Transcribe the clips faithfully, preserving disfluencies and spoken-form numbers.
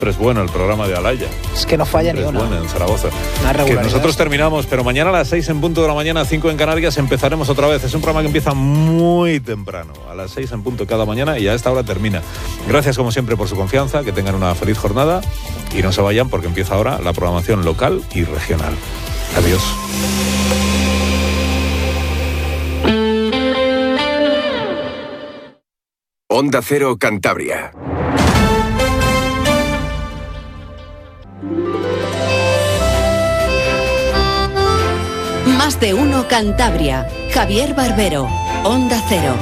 Pero es bueno el programa de Alaya. Es que no falla ni una. Es bueno en Zaragoza. Que nosotros terminamos, pero mañana a las seis en punto de la mañana, cinco en Canarias, empezaremos otra vez. Es un programa que empieza muy temprano, a las seis en punto cada mañana, y a esta hora termina. Gracias como siempre por su confianza, que tengan una feliz jornada y no se vayan porque empieza ahora la programación local y regional. Adiós. Onda Cero Cantabria. Más de uno Cantabria. Javier Barbero, Onda Cero.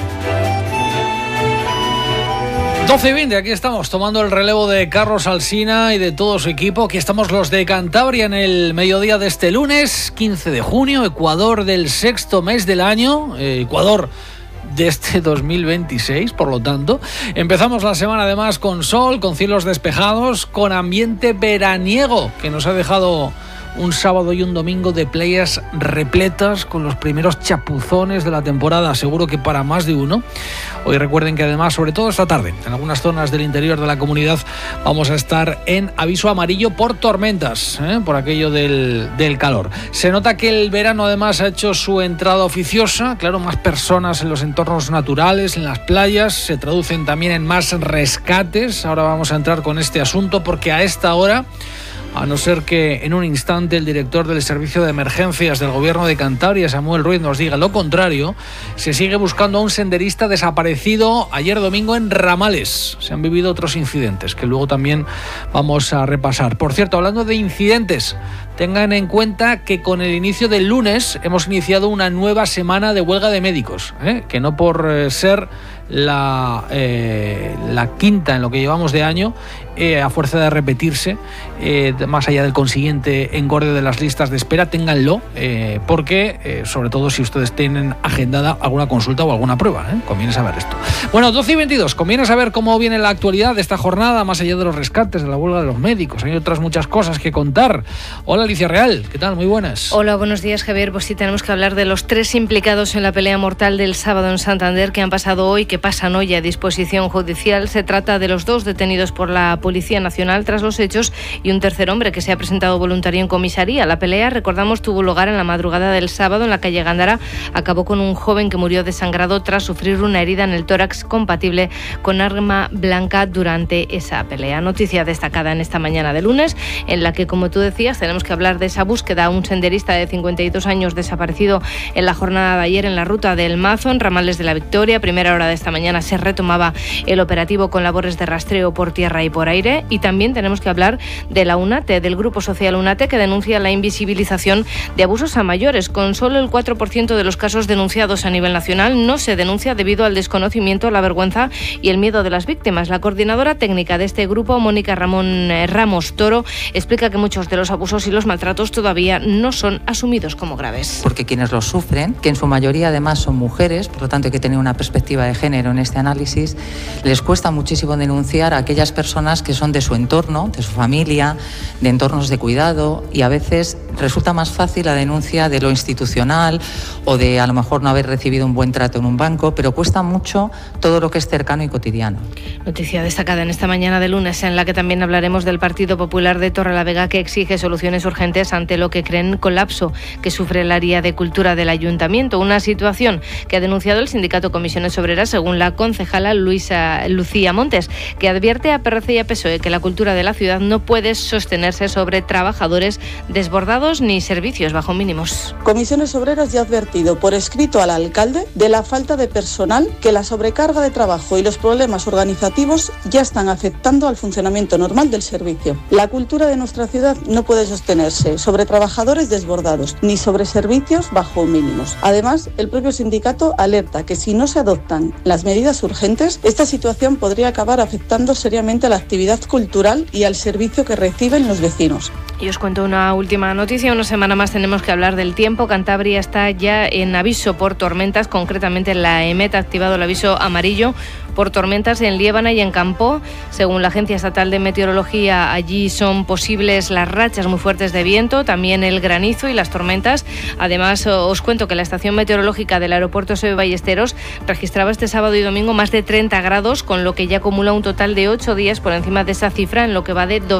doce y veinte, aquí estamos tomando el relevo de Carlos Alsina y de todo su equipo. Aquí estamos los de Cantabria en el mediodía de este lunes, quince de junio, Ecuador del sexto mes del año, eh, Ecuador de este dos mil veintiséis, por lo tanto. Empezamos la semana además con sol, con cielos despejados, con ambiente veraniego que nos ha dejado un sábado y un domingo de playas repletas con los primeros chapuzones de la temporada, seguro que para más de uno. Hoy recuerden que además, sobre todo esta tarde, en algunas zonas del interior de la comunidad vamos a estar en aviso amarillo por tormentas, ¿eh? por aquello del, del calor. Se nota que el verano además ha hecho su entrada oficiosa, claro, más personas en los entornos naturales, en las playas, se traducen también en más rescates. Ahora vamos a entrar con este asunto porque a esta hora, a no ser que en un instante el director del Servicio de Emergencias del Gobierno de Cantabria, Samuel Ruiz, nos diga lo contrario, se sigue buscando a un senderista desaparecido ayer domingo en Ramales. Se han vivido otros incidentes que luego también vamos a repasar. Por cierto, hablando de incidentes, tengan en cuenta que con el inicio del lunes hemos iniciado una nueva semana de huelga de médicos, ¿eh? que no por eh, ser la, eh, la quinta en lo que llevamos de año, eh, a fuerza de repetirse, eh, más allá del consiguiente engorde de las listas de espera, ténganlo, eh, porque eh, sobre todo si ustedes tienen agendada alguna consulta o alguna prueba, ¿eh? conviene saber esto. Bueno, doce y veintidós, conviene saber cómo viene la actualidad de esta jornada, más allá de los rescates, de la huelga de los médicos. Hay otras muchas cosas que contar. Hola, Alicia Real, ¿qué tal? Muy buenas. Hola, buenos días, Javier. Pues sí, tenemos que hablar de los tres implicados en la pelea mortal del sábado en Santander, que han pasado hoy, que pasan hoy a disposición judicial. Se trata de los dos detenidos por la Policía Nacional tras los hechos y un tercer hombre que se ha presentado voluntario en comisaría. La pelea, recordamos, tuvo lugar en la madrugada del sábado en la calle Gándara. Acabó con un joven que murió desangrado tras sufrir una herida en el tórax compatible con arma blanca durante esa pelea. Noticia destacada en esta mañana de lunes, en la que, como tú decías, tenemos que hablar de esa búsqueda a un senderista de cincuenta y dos años desaparecido en la jornada de ayer en la ruta del Mazo, en Ramales de la Victoria. Primera hora de esta mañana se retomaba el operativo con labores de rastreo por tierra y por aire. Y también tenemos que hablar de la UNATE, del Grupo Social UNATE, que denuncia la invisibilización de abusos a mayores. Con solo el cuatro por ciento de los casos denunciados a nivel nacional no se denuncia debido al desconocimiento, la vergüenza y el miedo de las víctimas. La coordinadora técnica de este grupo, Mónica Ramón Ramos Toro, explica que muchos de los abusos y los maltratos todavía no son asumidos como graves. Porque quienes los sufren, que en su mayoría además son mujeres, por lo tanto hay que tener una perspectiva de género en este análisis, les cuesta muchísimo denunciar a aquellas personas que son de su entorno, de su familia, de entornos de cuidado, y a veces resulta más fácil la denuncia de lo institucional o de a lo mejor no haber recibido un buen trato en un banco, pero cuesta mucho todo lo que es cercano y cotidiano. Noticia destacada en esta mañana de lunes, en la que también hablaremos del Partido Popular de Torrelavega, que exige soluciones urgentes ante lo que creen colapso que sufre el área de cultura del ayuntamiento. Una situación que ha denunciado el sindicato Comisiones Obreras, según la concejala Luisa Lucía Montes, que advierte a P R C y a P S O E que la cultura de la ciudad no puede sostenerse sobre trabajadores desbordados ni servicios bajo mínimos. Comisiones Obreras ya ha advertido por escrito al alcalde de la falta de personal, que la sobrecarga de trabajo y los problemas organizativos ya están afectando al funcionamiento normal del servicio. La cultura de nuestra ciudad no puede sostenerse sobre trabajadores desbordados ni sobre servicios bajo mínimos. Además, el propio sindicato alerta que si no se adoptan las medidas urgentes, esta situación podría acabar afectando seriamente a la actividad cultural y al servicio que reciben los vecinos. Y os cuento una última noticia. Una semana más tenemos que hablar del tiempo. Cantabria está ya en aviso por tormentas, concretamente la EMET ha activado el aviso amarillo por tormentas en Liébana y en Campó. Según la Agencia Estatal de Meteorología, allí son posibles las rachas muy fuertes de viento, también el granizo y las tormentas. Además, os cuento que la estación meteorológica del aeropuerto Seve Ballesteros registraba este sábado y domingo más de treinta grados, con lo que ya acumula un total de ocho días por encima de esa cifra en lo que va de